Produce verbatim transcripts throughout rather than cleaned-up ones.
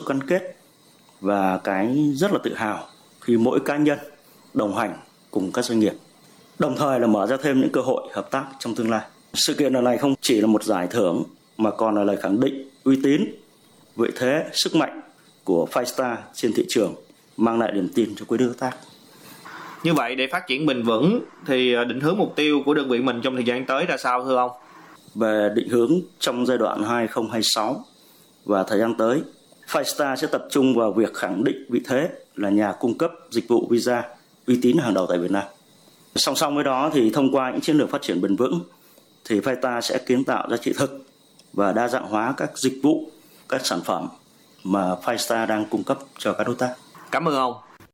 gắn kết và cái rất là tự hào khi mỗi cá nhân đồng hành cùng các doanh nghiệp, đồng thời là mở ra thêm những cơ hội hợp tác trong tương lai. Sự kiện lần này không chỉ là một giải thưởng mà còn là lời khẳng định uy tín, vị thế, sức mạnh của Five Star trên thị trường, mang lại niềm tin cho quý đối tác. Như vậy để phát triển bền vững thì định hướng mục tiêu của đơn vị mình trong thời gian tới ra sao thưa ông? Về định hướng trong giai đoạn hai không hai sáu và thời gian tới, Five Star sẽ tập trung vào việc khẳng định vị thế là nhà cung cấp dịch vụ visa uy tín hàng đầu tại Việt Nam. Song song với đó thì thông qua những chiến lược phát triển bền vững thì Five Star sẽ kiến tạo giá trị thực và đa dạng hóa các dịch vụ, các sản phẩm mà Five Star đang cung cấp cho các đối tác. Cảm ơn ông.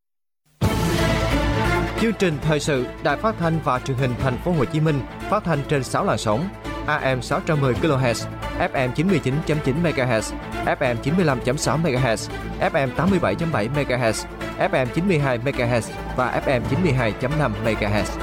Chương trình thời sự Đài Phát thanh và Truyền hình Thành phố Hồ Chí Minh phát thanh trên sáu làn sóng: a em sáu trăm mười ki lô héc, ép em chín mươi chín chấm chín mê ga héc, ép em chín mươi lăm chấm sáu mê ga héc, ép em tám mươi bảy chấm bảy mê ga héc, ép em chín mươi hai mê ga héc và ép em chín mươi hai chấm năm mê ga héc.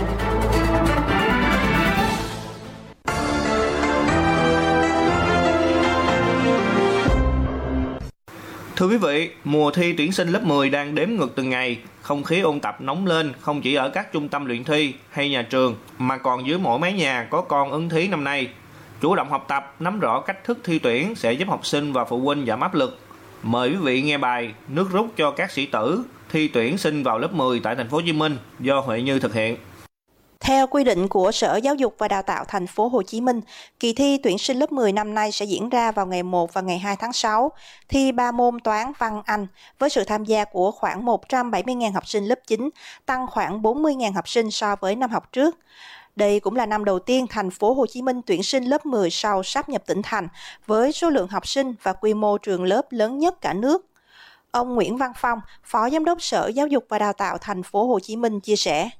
Thưa quý vị, mùa thi tuyển sinh lớp mười đang đếm ngược từng ngày. Không khí ôn tập nóng lên không chỉ ở các trung tâm luyện thi hay nhà trường mà còn dưới mỗi mái nhà có con ứng thí năm nay. Chủ động học tập, nắm rõ cách thức thi tuyển sẽ giúp học sinh và phụ huynh giảm áp lực. Mời quý vị nghe bài Nước rút cho các sĩ tử thi tuyển sinh vào lớp mười tại Thành phố Hồ Chí Minh do Huệ Như thực hiện. Theo quy định của Sở Giáo dục và Đào tạo Thành phố Hồ Chí Minh, kỳ thi tuyển sinh lớp mười năm nay sẽ diễn ra vào ngày một và ngày hai tháng sáu, thi ba môn toán, văn, Anh với sự tham gia của khoảng một trăm bảy mươi nghìn học sinh lớp chín, tăng khoảng bốn mươi nghìn học sinh so với năm học trước. Đây cũng là năm đầu tiên Thành phố Hồ Chí Minh tuyển sinh lớp mười sau sáp nhập tỉnh thành với số lượng học sinh và quy mô trường lớp lớn nhất cả nước. Ông Nguyễn Văn Phong, Phó Giám đốc Sở Giáo dục và Đào tạo Thành phố Hồ Chí Minh chia sẻ: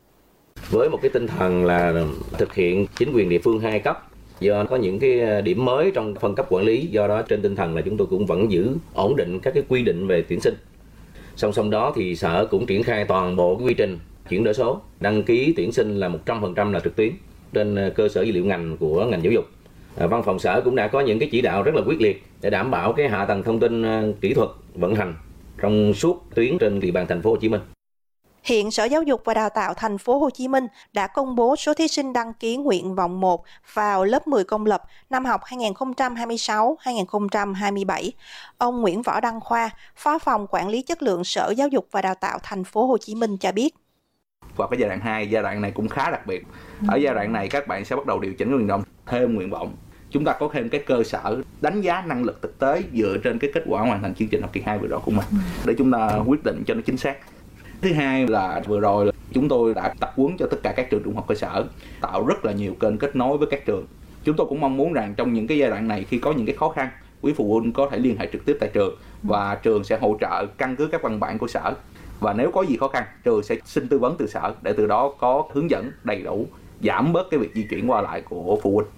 Với một cái tinh thần là thực hiện chính quyền địa phương hai cấp, do có những cái điểm mới trong phân cấp quản lý, do đó trên tinh thần là chúng tôi cũng vẫn giữ ổn định các cái quy định về tuyển sinh. Song song đó thì Sở cũng triển khai toàn bộ cái quy trình chuyển đổi số, đăng ký tuyển sinh là một trăm phần trăm là trực tuyến trên cơ sở dữ liệu ngành của ngành giáo dục. Văn phòng Sở cũng đã có những cái chỉ đạo rất là quyết liệt để đảm bảo cái hạ tầng thông tin kỹ thuật vận hành trong suốt tuyến trên địa bàn Thành phố Hồ Chí Minh. Hiện Sở Giáo dục và Đào tạo Thành phố Hồ Chí Minh đã công bố số thí sinh đăng ký nguyện vọng một vào lớp mười công lập năm học hai nghìn không trăm hai mươi sáu hai nghìn không trăm hai mươi bảy. Ông Nguyễn Võ Đăng Khoa, Phó phòng Quản lý chất lượng Sở Giáo dục và Đào tạo Thành phố Hồ Chí Minh cho biết: Vào cái giai đoạn hai, giai đoạn này cũng khá đặc biệt. Ở giai đoạn này các bạn sẽ bắt đầu điều chỉnh nguyện vọng thêm nguyện vọng. Chúng ta có thêm cái cơ sở đánh giá năng lực thực tế dựa trên cái kết quả hoàn thành chương trình học kỳ hai vừa rồi của mình để chúng ta quyết định cho nó chính xác. Thứ hai là vừa rồi chúng tôi đã tập huấn cho tất cả các trường trung học cơ sở, tạo rất là nhiều kênh kết nối với các trường. Chúng tôi cũng mong muốn rằng trong những cái giai đoạn này khi có những cái khó khăn, quý phụ huynh có thể liên hệ trực tiếp tại trường và trường sẽ hỗ trợ căn cứ các văn bản của Sở. Và nếu có gì khó khăn, trường sẽ xin tư vấn từ Sở để từ đó có hướng dẫn đầy đủ, giảm bớt cái việc di chuyển qua lại của phụ huynh.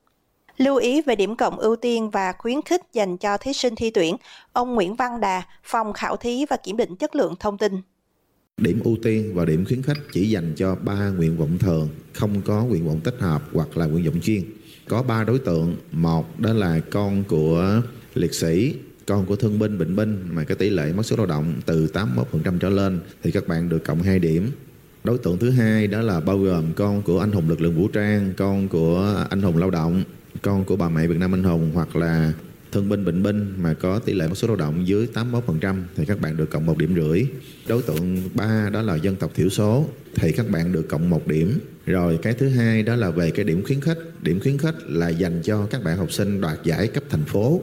Lưu ý về điểm cộng ưu tiên và khuyến khích dành cho thí sinh thi tuyển, ông Nguyễn Văn Đà, Phòng Khảo thí và Kiểm định Chất lượng thông tin: Điểm ưu tiên và điểm khuyến khích chỉ dành cho ba nguyện vọng thường, không có nguyện vọng tích hợp hoặc là nguyện vọng chuyên. Có ba đối tượng: một đó là con của liệt sĩ, con của thương binh, bệnh binh mà cái tỷ lệ mất sức lao động từ tám mươi mốt phần trăm trở lên thì các bạn được cộng hai điểm. Đối tượng thứ hai đó là bao gồm con của anh hùng lực lượng vũ trang, con của anh hùng lao động, con của bà mẹ Việt Nam anh hùng hoặc là thương binh, bệnh binh mà có tỷ lệ mất sức lao động dưới tám mươi mốt phần trăm thì các bạn được cộng một điểm rưỡi. Đối tượng ba đó là dân tộc thiểu số thì các bạn được cộng một điểm. Rồi cái thứ hai đó là về cái điểm khuyến khích. Điểm khuyến khích là dành cho các bạn học sinh đoạt giải cấp thành phố.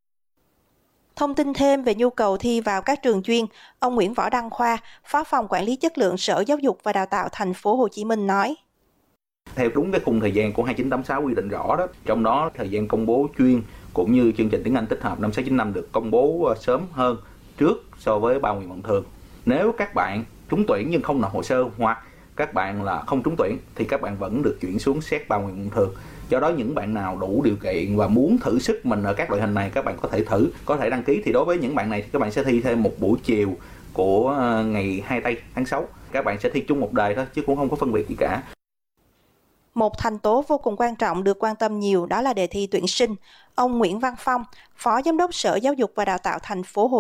Thông tin thêm về nhu cầu thi vào các trường chuyên, ông Nguyễn Võ Đăng Khoa, Phó phòng Quản lý chất lượng Sở Giáo dục và Đào tạo Thành phố Hồ Chí Minh nói: Theo đúng cái khung thời gian của hai chín tám sáu quy định rõ đó, trong đó thời gian công bố chuyên cũng như chương trình tiếng Anh tích hợp năm sáu chín năm được công bố sớm hơn trước so với ba nguyện vọng thường. Nếu các bạn trúng tuyển nhưng không nộp hồ sơ hoặc các bạn là không trúng tuyển thì các bạn vẫn được chuyển xuống xét ba nguyện vọng thường. Do đó những bạn nào đủ điều kiện và muốn thử sức mình ở các loại hình này các bạn có thể thử, có thể đăng ký. Thì đối với những bạn này thì các bạn sẽ thi thêm một buổi chiều của ngày hai tây tháng sáu. Các bạn sẽ thi chung một đề thôi chứ cũng không có phân biệt gì cả. Một thành tố vô cùng quan trọng được quan tâm nhiều đó là đề thi tuyển sinh. Ông Nguyễn Văn Phong, Phó Giám đốc Sở Giáo dục và Đào tạo Thành phố Hồ